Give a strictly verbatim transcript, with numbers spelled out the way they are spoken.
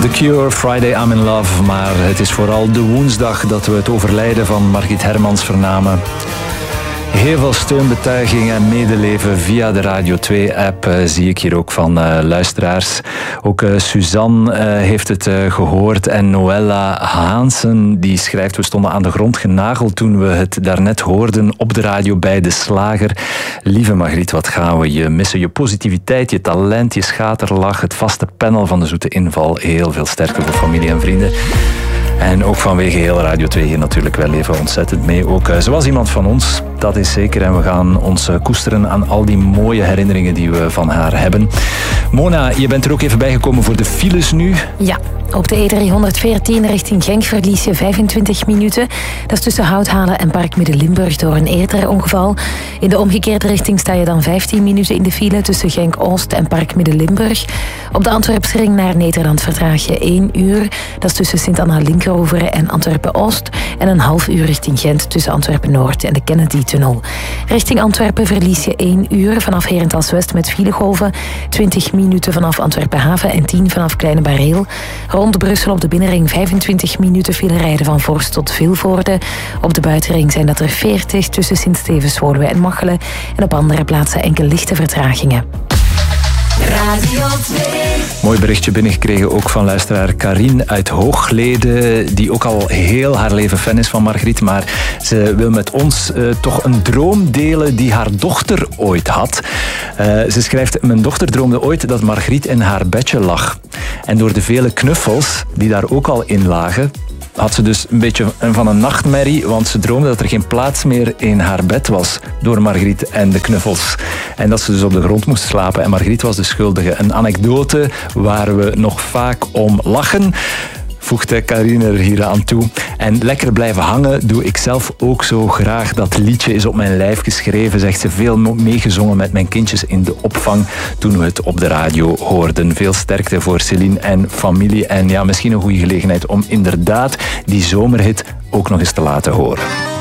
The Cure, Friday I'm in Love. Maar het is vooral de woensdag dat we het overlijden van Margriet Hermans vernamen. Heel veel steunbetuiging en medeleven via de Radio twee-app uh, zie ik hier ook van uh, luisteraars. Ook uh, Suzanne uh, heeft het uh, gehoord en Noella Haansen die schrijft: we stonden aan de grond genageld toen we het daarnet hoorden op de radio bij De Slager. Lieve Margriet, wat gaan we je missen. Je positiviteit, je talent, je schaterlach, het vaste panel van de Zoete Inval. Heel veel sterkte voor familie en vrienden. En ook vanwege heel Radio twee hier natuurlijk wel even ontzettend mee. Ook uh, zoals iemand van ons, dat is zeker. En we gaan ons uh, koesteren aan al die mooie herinneringen die we van haar hebben. Mona, je bent er ook even bijgekomen voor de files nu. Ja, op de E driehonderdveertien richting Genk verlies je vijfentwintig minuten. Dat is tussen Houthalen en Park Midden-Limburg door een eerder ongeval. In de omgekeerde richting sta je dan vijftien minuten in de file tussen Genk-Oost en Park Midden-Limburg. Op de Antwerpsring naar Nederland vertraag je één uur. Dat is tussen Sint-Anna-Linkeroveren en Antwerpen-Oost. En een half uur richting Gent tussen Antwerpen-Noord en de Kennedy-tunnel. Richting Antwerpen verlies je één uur vanaf Herentals-West met filegolven. twintig minuten vanaf Antwerpen-Haven en tien vanaf Kleine Bareel. Rond Brussel op de binnenring vijfentwintig minuten file rijden van Vorst tot Vilvoorde. Op de buitenring zijn dat er veertig tussen Sint-Stevens, Woluwe en Machelen. En op andere plaatsen enkele lichte vertragingen. Radio twee. Mooi berichtje binnengekregen ook van luisteraar Karin uit Hooglede, die ook al heel haar leven fan is van Margriet, maar ze wil met ons uh, toch een droom delen die haar dochter ooit had. Uh, ze schrijft: mijn dochter droomde ooit dat Margriet in haar bedje lag. En door de vele knuffels die daar ook al in lagen, had ze dus een beetje van een nachtmerrie, want ze droomde dat er geen plaats meer in haar bed was door Margriet en de knuffels. En dat ze dus op de grond moest slapen en Margriet was de schuldige. Een anekdote waar we nog vaak om lachen, voegde Karine er hier aan toe. En lekker blijven hangen doe ik zelf ook zo graag. Dat liedje is op mijn lijf geschreven, zegt ze. Veel meegezongen met mijn kindjes in de opvang toen we het op de radio hoorden. Veel sterkte voor Céline en familie. En ja, misschien een goede gelegenheid om inderdaad die zomerhit ook nog eens te laten horen.